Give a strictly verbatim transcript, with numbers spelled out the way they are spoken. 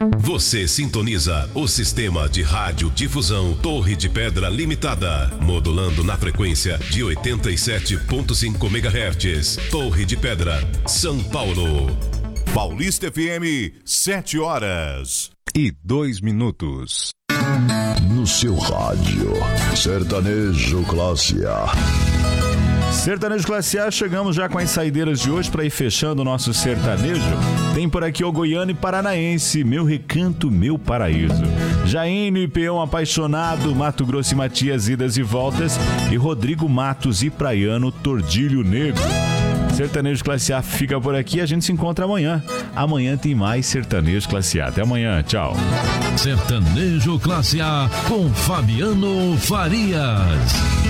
Você sintoniza o sistema de radiodifusão Torre de Pedra Limitada, modulando na frequência de oitenta e sete ponto cinco megahertz. Torre de Pedra, São Paulo. Paulista F M, sete horas e dois minutos. No seu rádio, Sertanejo Classe A. Sertanejo Classe A, chegamos já com as saideiras de hoje para ir fechando o nosso sertanejo. Tem por aqui o Goiano e Paranaense, Meu Recanto, Meu Paraíso. Jaine e Peão Apaixonado, Mato Grosso e Matias, Idas e Voltas. E Rodrigo Matos e Praiano, Tordilho Negro. Sertanejo Classe A fica por aqui, a gente se encontra amanhã. Amanhã tem mais Sertanejo Classe A. Até amanhã, tchau. Sertanejo Classe A com Fabiano Farias.